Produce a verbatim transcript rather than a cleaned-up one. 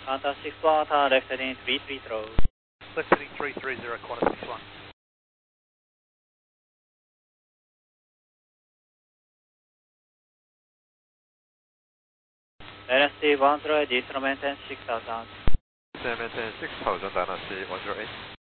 Qantas six one, left heading three three zero. Left heading three three zero, Qantas six one. N S C one zero eight, Eastern maintain six thousand. Eastern maintain six thousand, N S C one zero eight.